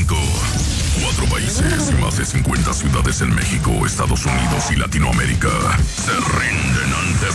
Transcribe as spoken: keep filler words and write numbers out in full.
cinco. Cuatro países y más de cincuenta ciudades en México, Estados Unidos y Latinoamérica se rinden ante